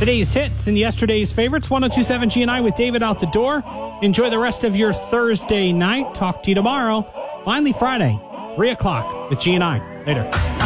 Today's hits and yesterday's favorites. 102.7 GNI with David out the door. Enjoy the rest of your Thursday night. Talk to you tomorrow. Finally Friday, 3 o'clock with GNI. Later.